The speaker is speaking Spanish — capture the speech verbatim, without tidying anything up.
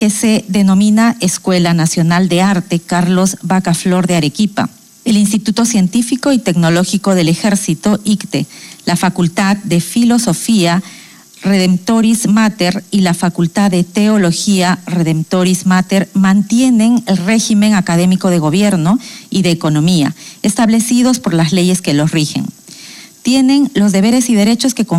que se denomina Escuela Nacional de Arte Carlos Bacaflor de Arequipa, el Instituto Científico y Tecnológico del Ejército, I C T E, la Facultad de Filosofía Redemptoris Mater y la Facultad de Teología Redemptoris Mater mantienen el régimen académico de gobierno y de economía establecidos por las leyes que los rigen. Tienen los deberes y derechos que